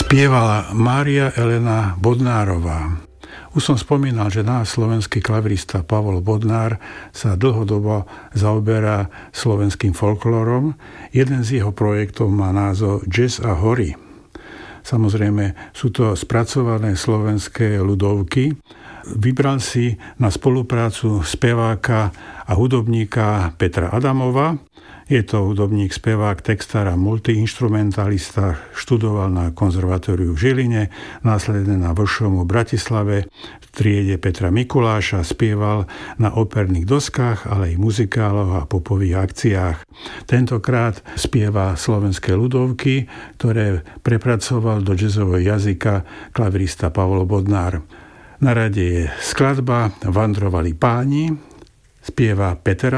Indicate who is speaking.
Speaker 1: Spievala Mária Elena Bodnárová. Už som spomínal, že náš slovenský klavirista Pavol Bodnár sa dlhodobo zaoberá slovenským folklórom. Jeden z jeho projektov má názov Jazz a hory. Samozrejme, sú to spracované slovenské ľudovky. Vybral si na spoluprácu speváka a hudobníka Petra Adamova. Je to hudobník, spevák, textár a multiinstrumentalista. Študoval na konzervatóriu v Žiline, následne na Vršomu v Bratislave, v triede Petra Mikuláša, spieval na operných doskách, ale aj muzikáloch a popových akciách. Tentokrát spieva slovenské ľudovky, ktoré prepracoval do jazzového jazyka klavirista Pavol Bodnár. Na rade je skladba Vandrovali páni, spieva Peter